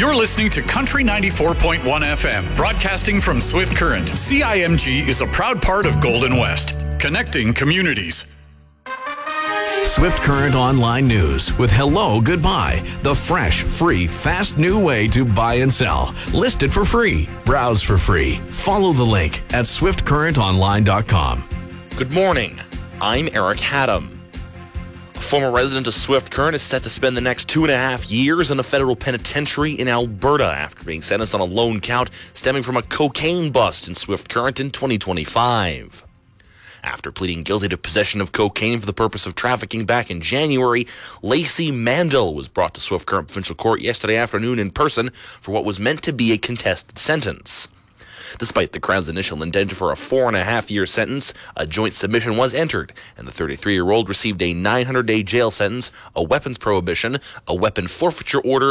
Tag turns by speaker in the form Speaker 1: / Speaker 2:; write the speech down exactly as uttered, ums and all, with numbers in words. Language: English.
Speaker 1: You're listening to Country ninety-four point one F M, broadcasting from Swift Current. C I M G is a proud part of Golden West, connecting communities.
Speaker 2: Swift Current Online News with Hello Goodbye, the fresh, free, fast new way to buy and sell. List it for free. Browse for free. Follow the link at swift current online dot com.
Speaker 3: Good morning. I'm Eric Haddam. A former resident of Swift Current is set to spend the next two and a half years in a federal penitentiary in Alberta after being sentenced on a lone count stemming from a cocaine bust in Swift Current in twenty twenty-five. After pleading guilty to possession of cocaine for the purpose of trafficking back in January, Lacey Mandel was brought to Swift Current Provincial Court yesterday afternoon in person for what was meant to be a contested sentence. Despite the Crown's initial indenture for a four and a half year sentence, a joint submission was entered, and the thirty-three-year-old received a nine hundred day jail sentence, a weapons prohibition, a weapon forfeiture order,